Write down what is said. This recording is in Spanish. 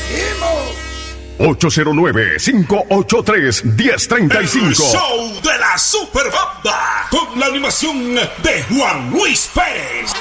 seguimos. 809-583-1035. El show de la Superbanda con la animación de Juan Luis Pérez.